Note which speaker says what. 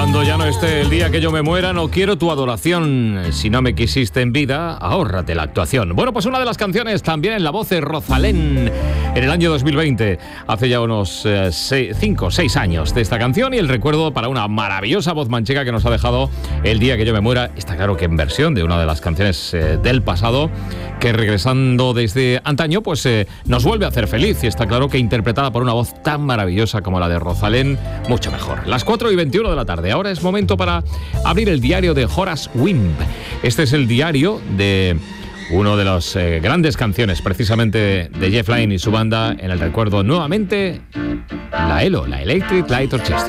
Speaker 1: Cuando ya no esté el día que yo me muera, no quiero tu adoración. Si no me quisiste en vida, ahórrate la actuación. Bueno, pues una de las canciones también en la voz de Rosalén en el año 2020. Hace ya unos 5 o 6 años de esta canción y el recuerdo para una maravillosa voz manchega que nos ha dejado el día que yo me muera. Está claro que en versión de una de las canciones del pasado, que regresando desde antaño, pues nos vuelve a hacer feliz. Y está claro que interpretada por una voz tan maravillosa como la de Rosalén, mucho mejor. Las 4:21 de la tarde. Ahora es momento para abrir el diario de Horace Wimp. Este es el diario de una de las grandes canciones, precisamente de Jeff Lynne y su banda, en el recuerdo nuevamente, la ELO, la Electric Light Orchestra.